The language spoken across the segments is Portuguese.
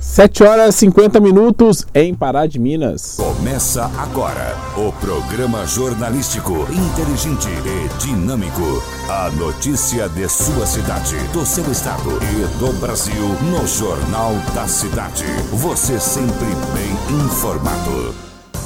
7h50 em Pará de Minas. Começa agora o programa jornalístico inteligente e dinâmico. A notícia de sua cidade, do seu estado e do Brasil no Jornal da Cidade. Você sempre bem informado.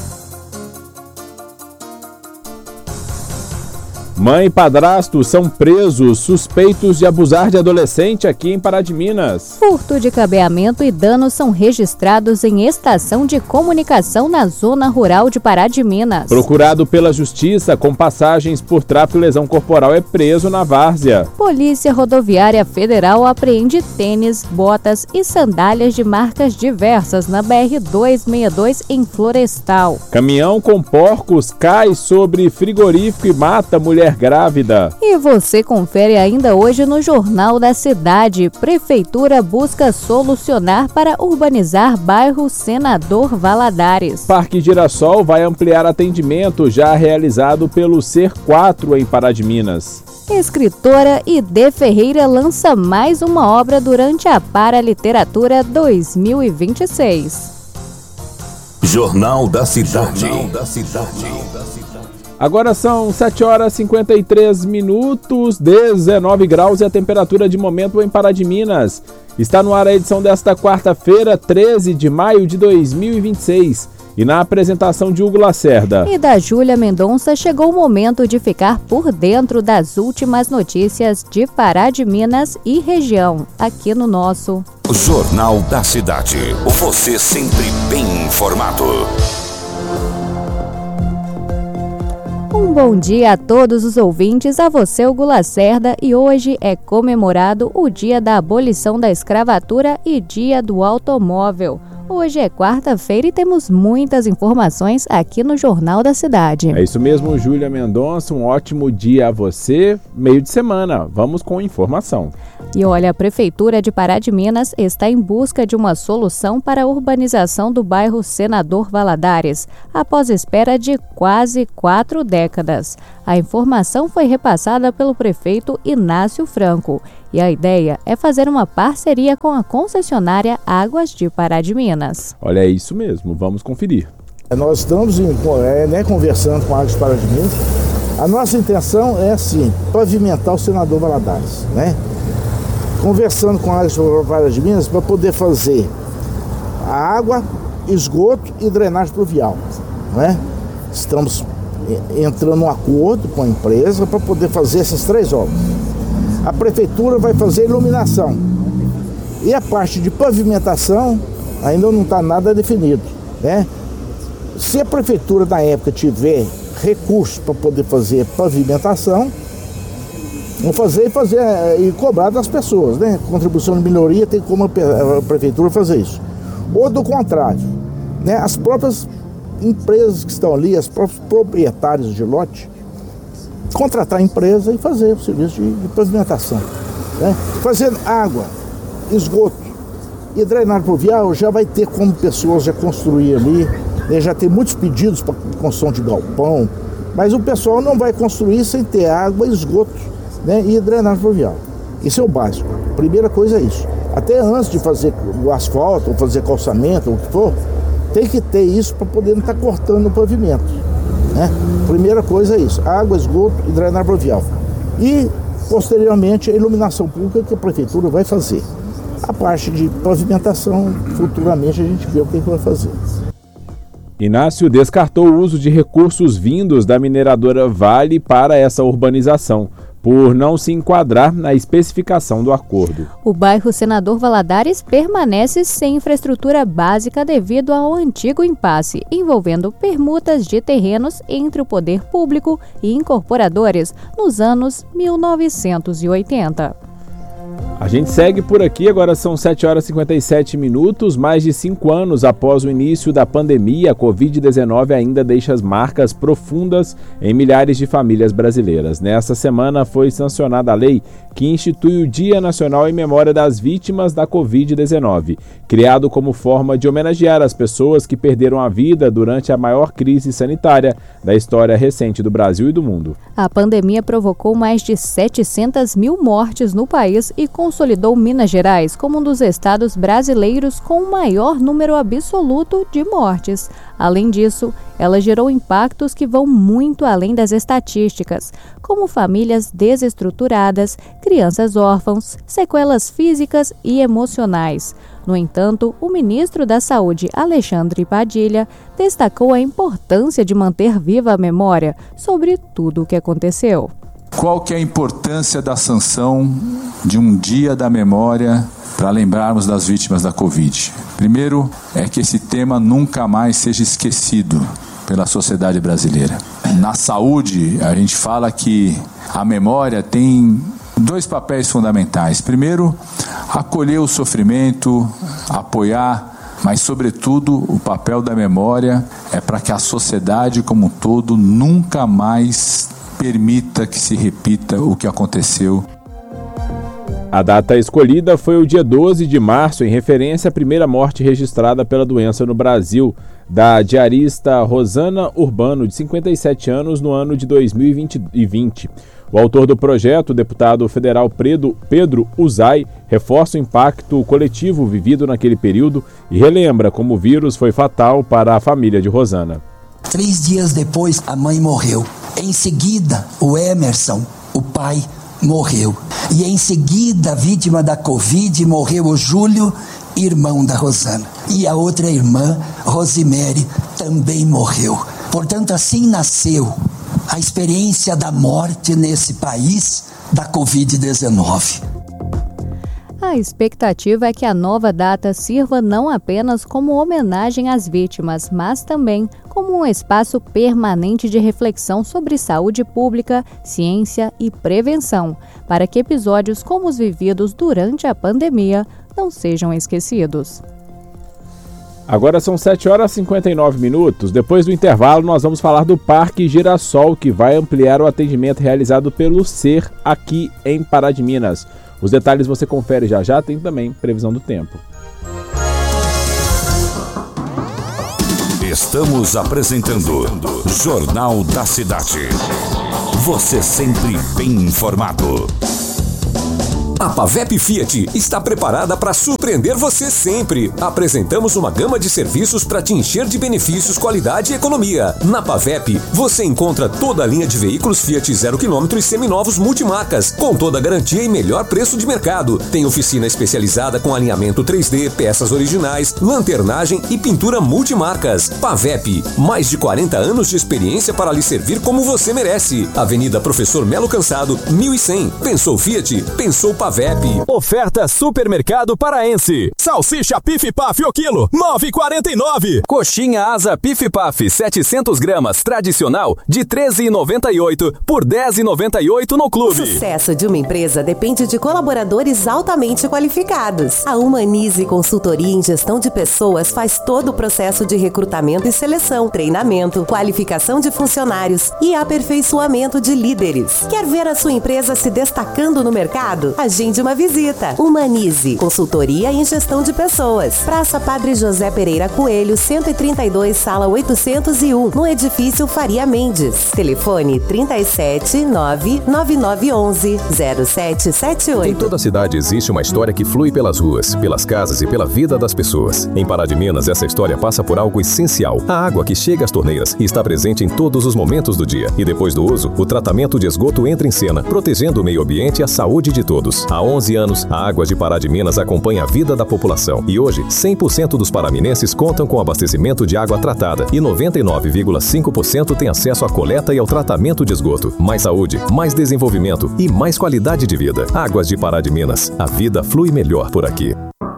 Mãe e padrasto são presos suspeitos de abusar de adolescente aqui em Pará de Minas. Furto de cabeamento e danos são registrados em estação de comunicação na zona rural de Pará de Minas. Procurado pela justiça com passagens por tráfico e lesão corporal é preso na várzea. Polícia Rodoviária Federal apreende tênis, botas e sandálias de marcas diversas na BR-262 em Florestal. Caminhão com porcos cai sobre frigorífico e mata mulher grávida. E você confere ainda hoje no Jornal da Cidade. Prefeitura busca solucionar para urbanizar bairro Senador Valadares. Parque Girassol vai ampliar atendimento já realizado pelo Ser 4 em Pará de Minas. Escritora Idê Ferreira lança mais uma obra durante a Paraliteratura 2026. Jornal da Cidade. Agora são 7h53, 19 graus e a temperatura de momento em Pará de Minas. Está no ar a edição desta quarta-feira, 13 de maio de 2026. E na apresentação de Hugo Lacerda e da Júlia Mendonça, chegou o momento de ficar por dentro das últimas notícias de Pará de Minas e região, aqui no nosso Jornal da Cidade. Você sempre bem informado. Um bom dia a todos os ouvintes, a você, Hugo Lacerda, e hoje é comemorado o Dia da Abolição da Escravatura e Dia do Automóvel. Hoje é quarta-feira e temos muitas informações aqui no Jornal da Cidade. É isso mesmo, Júlia Mendonça, um ótimo dia a você, meio de semana. Vamos com informação. E olha, a Prefeitura de Pará de Minas está em busca de uma solução para a urbanização do bairro Senador Valadares, após espera de quase 4 décadas. A informação foi repassada pelo prefeito Inácio Franco. E a ideia é fazer uma parceria com a concessionária Águas de Pará de Minas. Olha, é isso mesmo, vamos conferir. Nós estamos conversando com a Águas de Pará de Minas. A nossa intenção é, assim, pavimentar o Senador Valadares, né? Conversando com a Águas de Pará de Minas para poder fazer a água, esgoto e drenagem pluvial, né? Estamos entrando num acordo com a empresa para poder fazer essas 3 obras. A prefeitura vai fazer iluminação e a parte de pavimentação ainda não está nada definido, né? Se a prefeitura na época tiver recursos para poder fazer pavimentação, vão fazer e cobrar das pessoas, né? Contribuição de melhoria tem como a prefeitura fazer isso. Ou do contrário, né? As próprias empresas que estão ali, os próprios proprietários de lote, contratar a empresa e fazer o serviço de pavimentação, né? Fazendo água, esgoto e drenagem pluvial, já vai ter como pessoas já construir ali, né? Já tem muitos pedidos para construção de galpão, mas o pessoal não vai construir sem ter água, esgoto, né? E drenagem pluvial. Isso é o básico. Primeira coisa é isso. Até antes de fazer o asfalto, ou fazer calçamento, ou o que for, tem que ter isso para poder não estar cortando o pavimento, né? Primeira coisa é isso, água, esgoto e drenagem pluvial. E, posteriormente, a iluminação pública que a prefeitura vai fazer. A parte de pavimentação, futuramente a gente vê o que vai fazer. Inácio descartou o uso de recursos vindos da mineradora Vale para essa urbanização, por não se enquadrar na especificação do acordo. O bairro Senador Valadares permanece sem infraestrutura básica devido ao antigo impasse, envolvendo permutas de terrenos entre o poder público e incorporadores nos anos 1980. A gente segue por aqui, agora são 7h57, mais de 5 anos após o início da pandemia, a Covid-19 ainda deixa as marcas profundas em milhares de famílias brasileiras. Nesta semana foi sancionada a lei que institui o Dia Nacional em Memória das Vítimas da Covid-19, criado como forma de homenagear as pessoas que perderam a vida durante a maior crise sanitária da história recente do Brasil e do mundo. A pandemia provocou mais de 700 mil mortes no país e com consolidou Minas Gerais como um dos estados brasileiros com o maior número absoluto de mortes. Além disso, ela gerou impactos que vão muito além das estatísticas, como famílias desestruturadas, crianças órfãos, sequelas físicas e emocionais. No entanto, o ministro da Saúde, Alexandre Padilha, destacou a importância de manter viva a memória sobre tudo o que aconteceu. Qual que é a importância da sanção de um dia da memória para lembrarmos das vítimas da Covid? Primeiro, é que esse tema nunca mais seja esquecido pela sociedade brasileira. Na saúde, a gente fala que a memória tem 2 papéis fundamentais. Primeiro, acolher o sofrimento, apoiar, mas, sobretudo, o papel da memória é para que a sociedade como um todo nunca mais permita que se repita o que aconteceu. A data escolhida foi o dia 12 de março, em referência à primeira morte registrada pela doença no Brasil, da diarista Rosana Urbano, de 57 anos, no ano de 2020. O autor do projeto, o deputado federal Pedro Uzay, reforça o impacto coletivo vivido naquele período e relembra como o vírus foi fatal para a família de Rosana. 3 dias depois, a mãe morreu. Em seguida, o Emerson, o pai, morreu. E em seguida, vítima da Covid, morreu o Júlio, irmão da Rosana. E a outra irmã, Rosimere, também morreu. Portanto, assim nasceu a experiência da morte nesse país da Covid-19. A expectativa é que a nova data sirva não apenas como homenagem às vítimas, mas também como um espaço permanente de reflexão sobre saúde pública, ciência e prevenção, para que episódios como os vividos durante a pandemia não sejam esquecidos. Agora são 7h59. Depois do intervalo, nós vamos falar do Parque Girassol, que vai ampliar o atendimento realizado pelo SER aqui em Pará de Minas. Os detalhes você confere já, tem também previsão do tempo. Estamos apresentando Jornal da Cidade. Você sempre bem informado. A Pavep Fiat está preparada para surpreender você sempre. Apresentamos uma gama de serviços para te encher de benefícios, qualidade e economia. Na Pavep, você encontra toda a linha de veículos Fiat 0 km e seminovos multimarcas, com toda a garantia e melhor preço de mercado. Tem oficina especializada com alinhamento 3D, peças originais, lanternagem e pintura multimarcas. Pavep, mais de 40 anos de experiência para lhe servir como você merece. Avenida Professor Melo Cansado, 1100. Pensou Fiat? Pensou Pavep. Oferta Supermercado Paraense. Salsicha Pif Paf o quilo, 9,49. Coxinha asa Pif Paf 700 gramas tradicional de 13,98 por 10,98 no clube. O sucesso de uma empresa depende de colaboradores altamente qualificados. A Humanize Consultoria em Gestão de Pessoas faz todo o processo de recrutamento e seleção, treinamento, qualificação de funcionários e aperfeiçoamento de líderes. Quer ver a sua empresa se destacando no mercado? Agende uma visita. Humanize, consultoria em gestão de pessoas. Praça Padre José Pereira Coelho, 132, sala 801, no edifício Faria Mendes. Telefone 379-9911-0778. Em toda a cidade existe uma história que flui pelas ruas, pelas casas e pela vida das pessoas. Em Pará de Minas, essa história passa por algo essencial. A água que chega às torneiras e está presente em todos os momentos do dia. E depois do uso, o tratamento de esgoto entra em cena, protegendo o meio ambiente e a saúde de todos. Há 11 anos, a Águas de Pará de Minas acompanha a vida da população. E hoje, 100% dos paraminenses contam com abastecimento de água tratada e 99,5% têm acesso à coleta e ao tratamento de esgoto. Mais saúde, mais desenvolvimento e mais qualidade de vida. Águas de Pará de Minas. A vida flui melhor por aqui.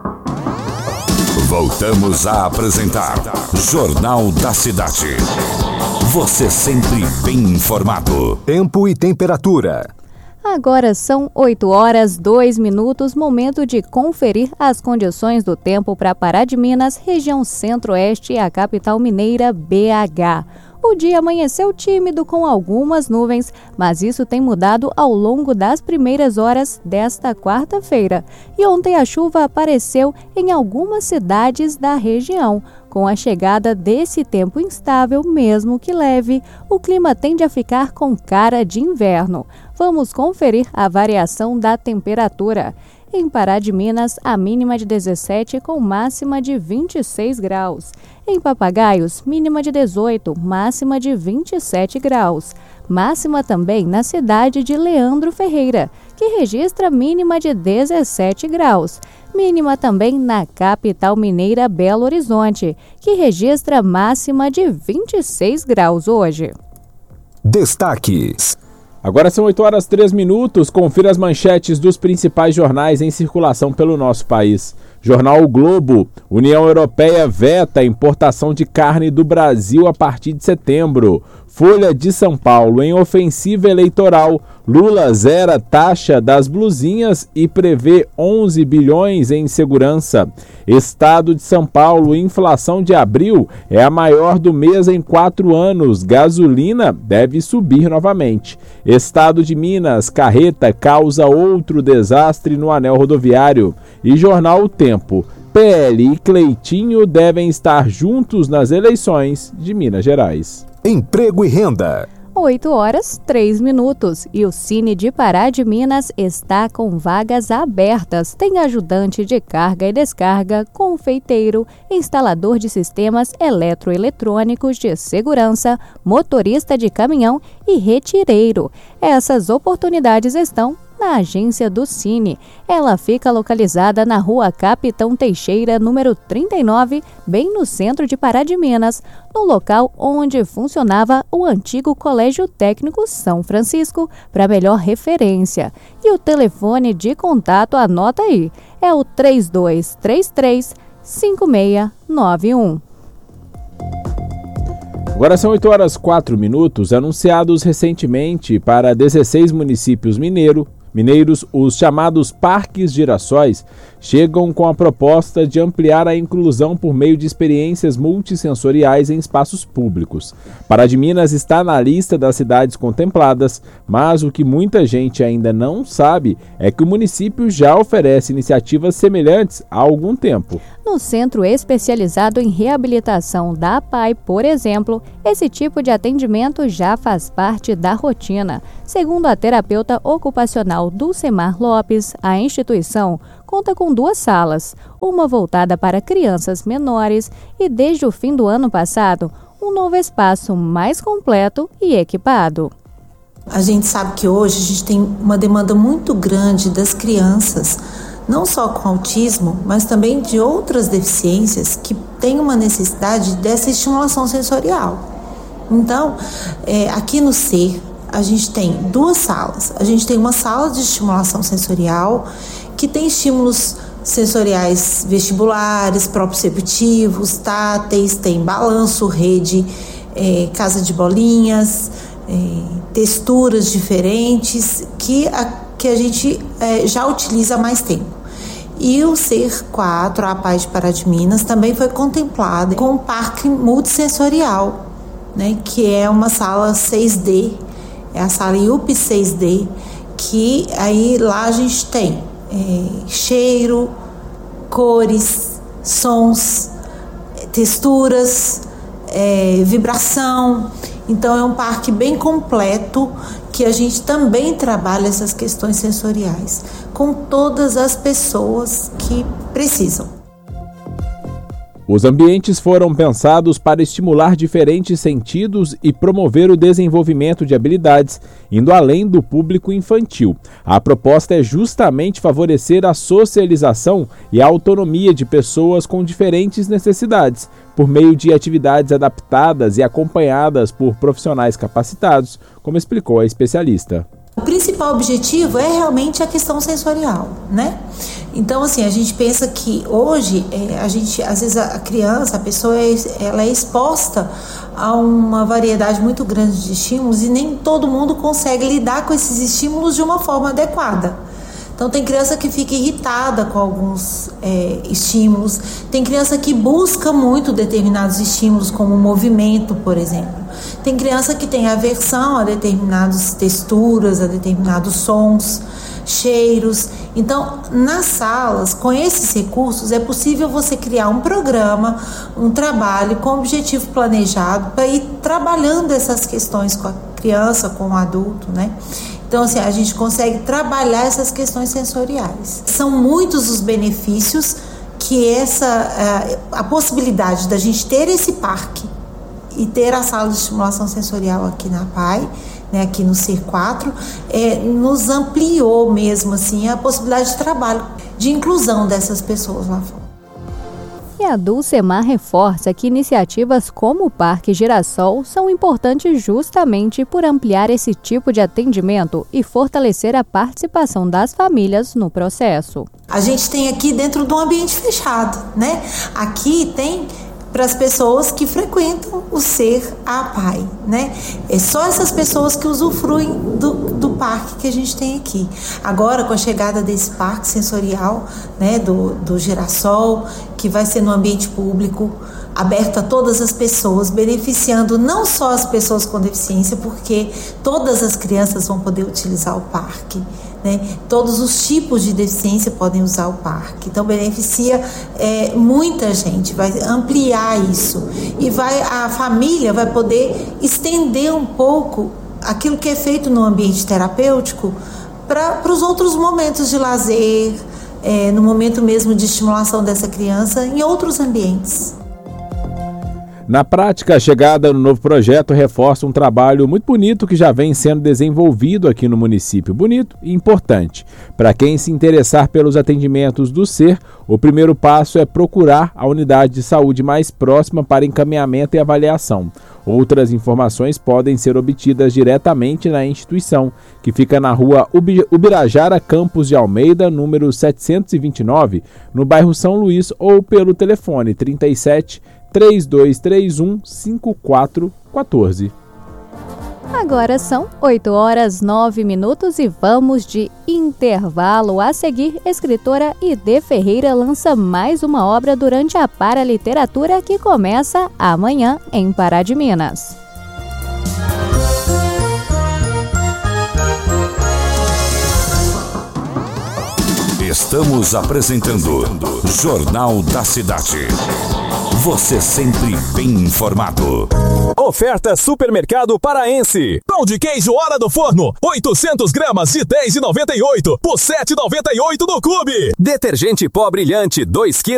Voltamos a apresentar Jornal da Cidade. Você sempre bem informado. Tempo e temperatura. Agora são 8h02, momento de conferir as condições do tempo para Pará de Minas, região centro-oeste e a capital mineira BH. O dia amanheceu tímido com algumas nuvens, mas isso tem mudado ao longo das primeiras horas desta quarta-feira. E ontem a chuva apareceu em algumas cidades da região. Com a chegada desse tempo instável, mesmo que leve, o clima tende a ficar com cara de inverno. Vamos conferir a variação da temperatura. Em Pará de Minas, a mínima de 17 com máxima de 26 graus. Em Papagaios, mínima de 18, máxima de 27 graus. Máxima também na cidade de Leandro Ferreira, que registra mínima de 17 graus. Mínima também na capital mineira Belo Horizonte, que registra máxima de 26 graus hoje. Destaques. Agora são 8h03. Confira as manchetes dos principais jornais em circulação pelo nosso país. Jornal O Globo. União Europeia veta a importação de carne do Brasil a partir de setembro. Folha de São Paulo. Em ofensiva eleitoral, Lula zera taxa das blusinhas e prevê 11 bilhões em segurança. Estado de São Paulo. Inflação de abril é a maior do mês em 4 anos. Gasolina deve subir novamente. Estado de Minas. Carreta causa outro desastre no anel rodoviário. E Jornal O Tempo. PL e Cleitinho devem estar juntos nas eleições de Minas Gerais. Emprego e renda. 8h03 e o Cine de Pará de Minas está com vagas abertas. Tem ajudante de carga e descarga, confeiteiro, instalador de sistemas eletroeletrônicos de segurança, motorista de caminhão e retireiro. Essas oportunidades estão na agência do Cine. Ela fica localizada na Rua Capitão Teixeira, número 39, bem no centro de Pará de Minas, no local onde funcionava o antigo Colégio Técnico São Francisco, para melhor referência. E o telefone de contato, anota aí, é o 3233-5691. Agora são 8h04, anunciados recentemente para 16 municípios mineiros, os chamados Parques Girassóis chegam com a proposta de ampliar a inclusão por meio de experiências multissensoriais em espaços públicos. Pará de Minas está na lista das cidades contempladas, mas o que muita gente ainda não sabe é que o município já oferece iniciativas semelhantes há algum tempo. No Centro Especializado em Reabilitação da APAI, por exemplo, esse tipo de atendimento já faz parte da rotina. Segundo a terapeuta ocupacional Dulcemar Lopes, a instituição conta com 2 salas, uma voltada para crianças menores e, desde o fim do ano passado, um novo espaço mais completo e equipado. A gente sabe que hoje a gente tem uma demanda muito grande das crianças, não só com autismo, mas também de outras deficiências que têm uma necessidade dessa estimulação sensorial. Então, aqui no SER, a gente tem 2 salas. A gente tem uma sala de estimulação sensorial, que tem estímulos sensoriais vestibulares, proprioceptivos, táteis, tem balanço, rede, casa de bolinhas, texturas diferentes que a gente já utiliza há mais tempo. E o SER 4, a APAI de Pará de Minas, também foi contemplado com um parque multissensorial, né, que é uma sala 6D, é a sala IUP 6D, que aí lá a gente tem cheiro, cores, sons, texturas, vibração. Então é um parque bem completo que a gente também trabalha essas questões sensoriais com todas as pessoas que precisam. Os ambientes foram pensados para estimular diferentes sentidos e promover o desenvolvimento de habilidades, indo além do público infantil. A proposta é justamente favorecer a socialização e a autonomia de pessoas com diferentes necessidades, por meio de atividades adaptadas e acompanhadas por profissionais capacitados, como explicou a especialista. O principal objetivo é realmente a questão sensorial, né? Então, assim, a gente pensa que hoje, às vezes a criança, a pessoa, ela é exposta a uma variedade muito grande de estímulos e nem todo mundo consegue lidar com esses estímulos de uma forma adequada. Então, tem criança que fica irritada com alguns estímulos, tem criança que busca muito determinados estímulos, como o movimento, por exemplo. Tem criança que tem aversão a determinadas texturas, a determinados sons, cheiros. Então, nas salas, com esses recursos, é possível você criar um programa, um trabalho com objetivo planejado para ir trabalhando essas questões com a criança, com o adulto, né? Então, assim, a gente consegue trabalhar essas questões sensoriais. São muitos os benefícios que a possibilidade da gente ter esse parque e ter a sala de estimulação sensorial aqui na PAI, né, aqui no Ser 4, nos ampliou mesmo assim a possibilidade de trabalho, de inclusão dessas pessoas lá fora. E a Dulcemar reforça que iniciativas como o Parque Girassol são importantes justamente por ampliar esse tipo de atendimento e fortalecer a participação das famílias no processo. A gente tem aqui dentro de um ambiente fechado, né? Aqui tem para as pessoas que frequentam o Ser a PAI, né? É só essas pessoas que usufruem do parque que a gente tem aqui. Agora, com a chegada desse parque sensorial, né, do Girassol, que vai ser no ambiente público, aberto a todas as pessoas, beneficiando não só as pessoas com deficiência, porque todas as crianças vão poder utilizar o parque, né? Todos os tipos de deficiência podem usar o parque. Então, beneficia muita gente, vai ampliar isso. E a família vai poder estender um pouco aquilo que é feito no ambiente terapêutico para os outros momentos de lazer, no momento mesmo de estimulação dessa criança em outros ambientes. Na prática, a chegada no novo projeto reforça um trabalho muito bonito que já vem sendo desenvolvido aqui no município. Bonito e importante. Para quem se interessar pelos atendimentos do Ser, o primeiro passo é procurar a unidade de saúde mais próxima para encaminhamento e avaliação. Outras informações podem ser obtidas diretamente na instituição, que fica na rua Ubirajara Campos de Almeida, número 729, no bairro São Luís, ou pelo telefone 37 3231 5414. Agora são 8h09 e vamos de intervalo. A seguir, escritora Ide Ferreira lança mais uma obra durante a Paraliteratura que começa amanhã em Pará de Minas. Estamos apresentando Jornal da Cidade. Você sempre bem informado. Oferta Supermercado Paraense. Pão de queijo Hora do Forno, 800 gramas de R$10,98 por R$7,98 no clube. Detergente Pó Brilhante, 2 kg.